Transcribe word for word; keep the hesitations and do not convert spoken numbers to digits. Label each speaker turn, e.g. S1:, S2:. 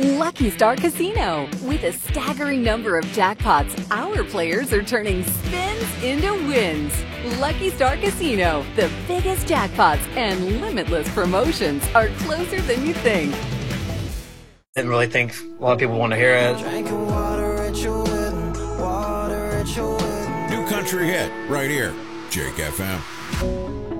S1: Lucky Star Casino. With a staggering number of jackpots, our players are turning spins into wins. Lucky Star Casino, the biggest jackpots and limitless promotions are closer than you think.
S2: Didn't really think a lot of people want to hear it.
S3: New country hit right here, Jake F M.